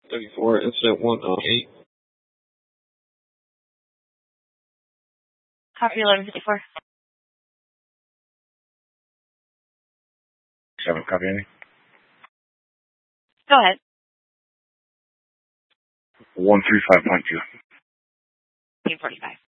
34, incident 108. Copy 1154. 7, copy any? Go ahead. 135.2. 845.